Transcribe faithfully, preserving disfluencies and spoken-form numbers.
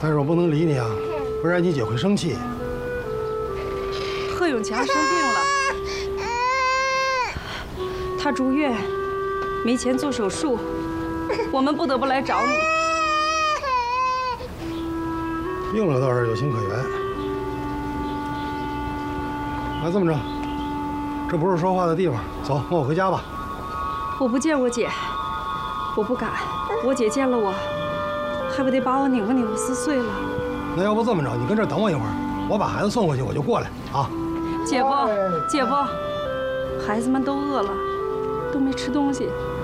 但是我不能理你啊，不然你姐会生气。 贺永强生病了，他住院，没钱做手术，我们不得不来找你。 病了倒是有情可原。那这么着，这不是说话的地方，走，跟我回家吧。 我不见我姐，我不敢，我姐见了我，还不得把我拧巴拧巴撕碎了。 那要不这么着，你跟这儿等我一会儿，我把孩子送回去，我就过来啊。 姐夫，姐夫，孩子们都饿了，都没吃东西，